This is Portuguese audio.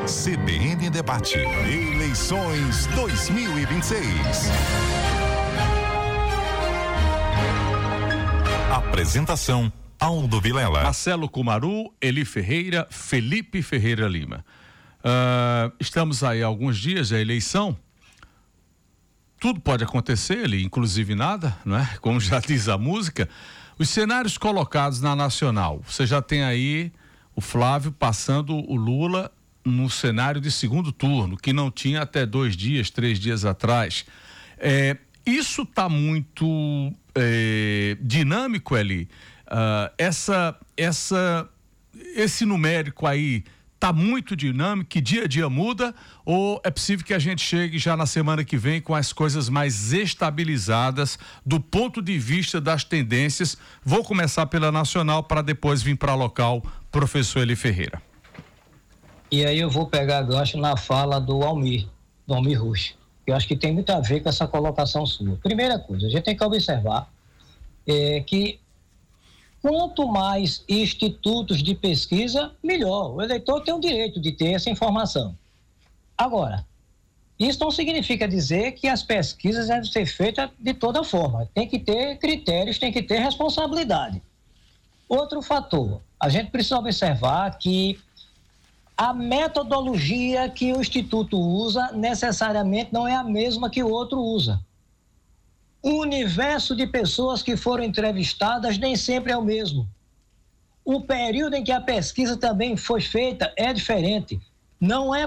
CBN Debate, eleições 2026. Apresentação: Aldo Vilela, Marcelo Cumaru, Eli Ferreira, Felipe Ferreira Lima. Estamos aí há alguns dias da eleição. Tudo pode acontecer, Eli, inclusive nada, não é? Como já diz a música. Os cenários colocados na Nacional, você já tem aí o Flávio passando o Lula no cenário de segundo turno, que não tinha até 2 dias, 3 dias atrás. Isso está muito dinâmico, Eli. Esse numérico aí está muito dinâmico, que dia a dia muda, ou é possível que a gente chegue já na semana que vem com as coisas mais estabilizadas do ponto de vista das tendências? Vou começar pela Nacional para depois vir para a local, professor Eli Ferreira. E aí eu vou pegar gancho na fala do Almir Rush, que eu acho que tem muito a ver com essa colocação sua. Primeira coisa, a gente tem que observar que quanto mais institutos de pesquisa, melhor. O eleitor tem o direito de ter essa informação. Agora, isso não significa dizer que as pesquisas devem ser feitas de toda forma. Tem que ter critérios, tem que ter responsabilidade. Outro fator, a gente precisa observar que a metodologia que o Instituto usa necessariamente não é a mesma que o outro usa. O universo de pessoas que foram entrevistadas nem sempre é o mesmo. O período em que a pesquisa também foi feita é diferente. Não é